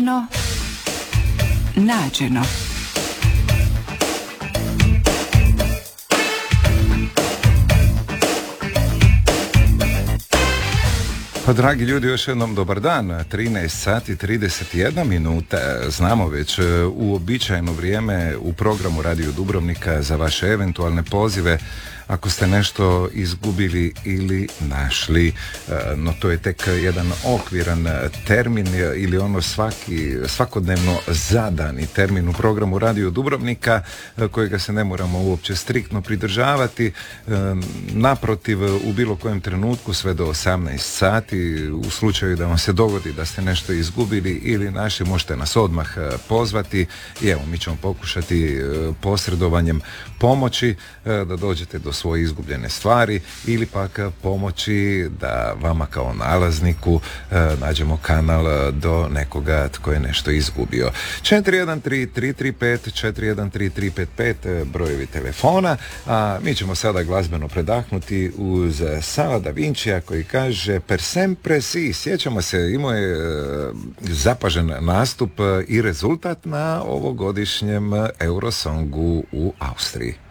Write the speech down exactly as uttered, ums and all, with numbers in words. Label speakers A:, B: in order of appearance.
A: No, nađeno.
B: Pa dragi ljudi, još jednom dobar dan. trinaest sati trideset jedna minuta. Znamo već uobičajeno vrijeme u programu Radio Dubrovnika za vaše eventualne pozive ako ste nešto izgubili ili našli. No to je tek jedan okviran termin ili ono svaki, svakodnevno zadani termin u programu Radio Dubrovnika kojega se ne moramo uopće striktno pridržavati. Naprotiv, u bilo kojem trenutku sve do osamnaest sati, u slučaju da vam se dogodi da ste nešto izgubili ili našli, možete nas odmah pozvati i evo mi ćemo pokušati posredovanjem pomoći da dođete do svoje izgubljene stvari ili pak pomoći da vama kao nalazniku nađemo kanal do nekoga tko je nešto izgubio. četiri jedan tri tri tri pet četiri jedan tri tri pet pet brojevi telefona, a mi ćemo sada glazbeno predahnuti uz Sava da Vincija koji kaže per sempre si. Sjećamo se, imao je zapažen nastup i rezultat na ovogodišnjem Eurosongu u Austriji.